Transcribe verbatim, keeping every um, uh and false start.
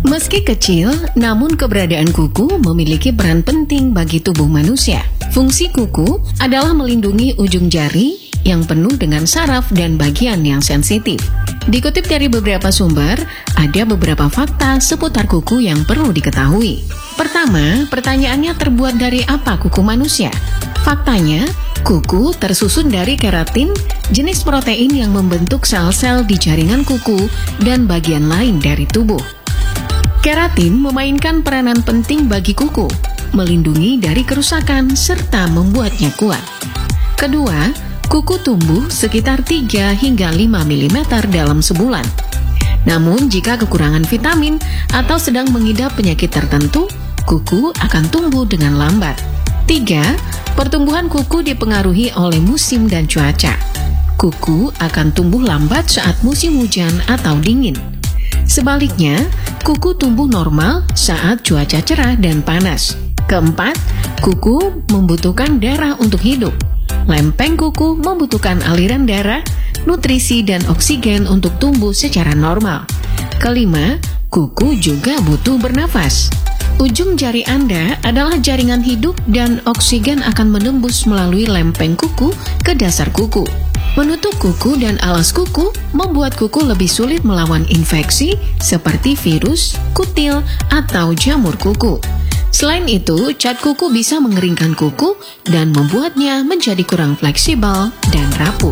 Meski kecil, namun keberadaan kuku memiliki peran penting bagi tubuh manusia. Fungsi kuku adalah melindungi ujung jari yang penuh dengan saraf dan bagian yang sensitif. Dikutip dari beberapa sumber, ada beberapa fakta seputar kuku yang perlu diketahui. Pertama, pertanyaannya terbuat dari apa kuku manusia? Faktanya, kuku tersusun dari keratin, jenis protein yang membentuk sel-sel di jaringan kuku dan bagian lain dari tubuh. Keratin memainkan peranan penting bagi kuku, melindungi dari kerusakan serta membuatnya kuat. Kedua, kuku tumbuh sekitar tiga hingga lima milimeter dalam sebulan. Namun jika kekurangan vitamin atau sedang mengidap penyakit tertentu, kuku akan tumbuh dengan lambat. Tiga, pertumbuhan kuku dipengaruhi oleh musim dan cuaca. Kuku akan tumbuh lambat saat musim hujan atau dingin. Sebaliknya, kuku tumbuh normal saat cuaca cerah dan panas. Keempat, kuku membutuhkan darah untuk hidup. Lempeng kuku membutuhkan aliran darah, nutrisi, dan oksigen untuk tumbuh secara normal. Kelima, kuku juga butuh bernafas. Ujung jari Anda adalah jaringan hidup dan oksigen akan menembus melalui lempeng kuku ke dasar kuku. Menutup kuku dan alas kuku membuat kuku lebih sulit melawan infeksi seperti virus, kutil, atau jamur kuku. Selain itu, cat kuku bisa mengeringkan kuku dan membuatnya menjadi kurang fleksibel dan rapuh.